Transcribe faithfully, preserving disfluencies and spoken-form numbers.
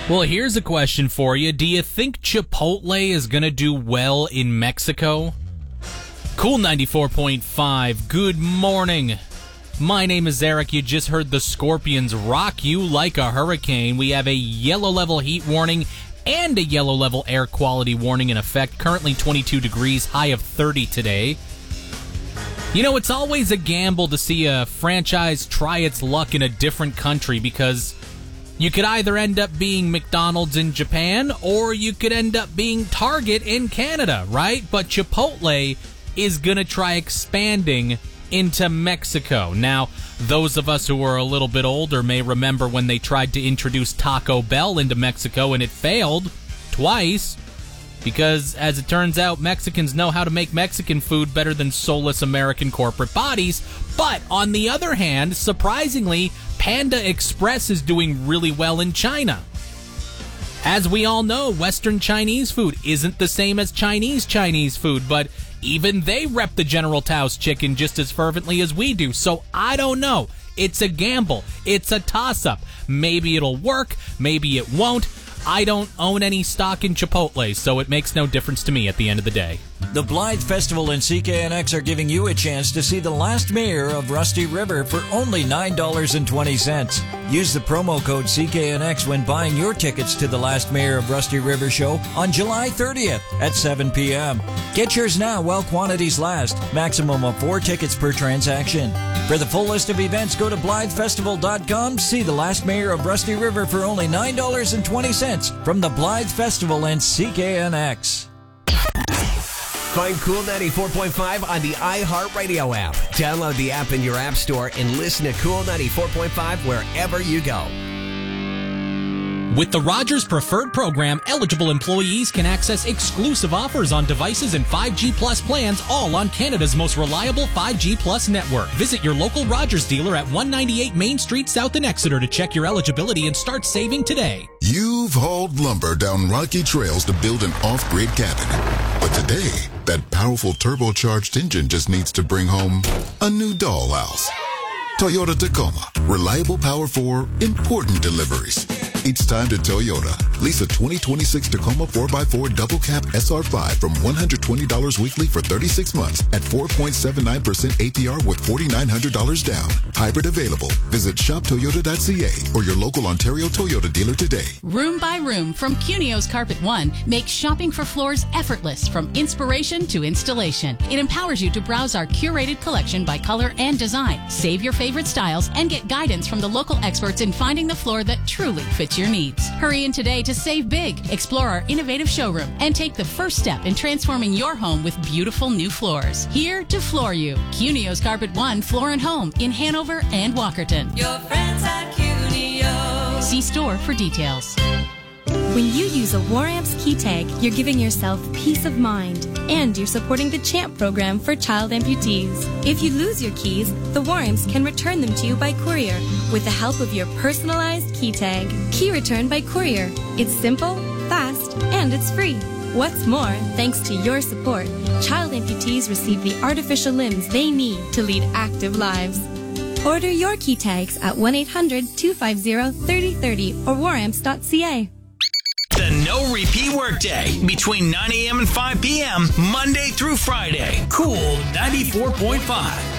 Well, here's a question for you. Do you think Chipotle is going to do well in Mexico? Cool ninety-four point five. Good morning. My name is Eric. You just heard the Scorpions rock you like a hurricane. We have a yellow level heat warning and a yellow level air quality warning in effect. Currently twenty-two degrees, high of thirty today. You know, it's always a gamble to see a franchise try its luck in a different country because you could either end up being McDonald's in Japan or you could end up being Target in Canada, right? But Chipotle is going to try expanding into Mexico. Now, those of us who are a little bit older may remember when they tried to introduce Taco Bell into Mexico and it failed twice because, as it turns out, Mexicans know how to make Mexican food better than soulless American corporate bodies. But, on the other hand, surprisingly, Panda Express is doing really well in China. As we all know, Western Chinese food isn't the same as Chinese Chinese food, but even they rep the General Tao's chicken just as fervently as we do, so I don't know. It's a gamble. It's a toss-up. Maybe it'll work, maybe it won't. I don't own any stock in Chipotle, so it makes no difference to me at the end of the day. The Blythe Festival and C K N X are giving you a chance to see the last mayor of Rusty River for only nine dollars and twenty cents. Use the promo code C K N X when buying your tickets to the last mayor of Rusty River show on July thirtieth at seven p.m. Get yours now while quantities last. Maximum of four tickets per transaction. For the full list of events, go to Blythe Festival dot com. See the last mayor of Rusty River for only nine dollars and twenty cents from the Blythe Festival and C K N X. Find Cool ninety-four point five on the iHeartRadio app. Download the app in your app store and listen to Cool ninety-four point five wherever you go. With the Rogers Preferred program, eligible employees can access exclusive offers on devices and five G Plus plans, all on Canada's most reliable five G Plus network. Visit your local Rogers dealer at one ninety-eight Main Street South in Exeter to check your eligibility and start saving today. You've hauled lumber down rocky trails to build an off-grid cabin. But today, that powerful turbocharged engine just needs to bring home a new dollhouse. Toyota Tacoma. Reliable power for important deliveries. It's time to Toyota. Lease a twenty twenty-six Tacoma four by four double cab S R five from one hundred twenty dollars weekly for thirty-six months at four point seven nine percent A P R with four thousand nine hundred dollars down. Hybrid available. Visit shop toyota dot c a or your local Ontario Toyota dealer today. Room by Room from Cunio's Carpet One makes shopping for floors effortless from inspiration to installation. It empowers you to browse our curated collection by color and design. Save your favorite styles and get guidance from the local experts in finding the floor that truly fits your needs. Hurry in today to save big. Explore our innovative showroom and take the first step in transforming your home with beautiful new floors. Here to floor you. Cunio's Carpet One Floor and Home in Hanover and Walkerton. Your friends at Cunio. See store for details. When you use a Waramps key tag, you're giving yourself peace of mind, and you're supporting the CHAMP program for child amputees. If you lose your keys, the Waramps can return them to you by courier with the help of your personalized key tag. Key return by courier. It's simple, fast, and it's free. What's more, thanks to your support, child amputees receive the artificial limbs they need to lead active lives. Order your key tags at one eight hundred two five zero three zero three zero or waramps dot c a. The No Repeat Workday between nine a.m. and five p.m. Monday through Friday. Cool ninety-four point five.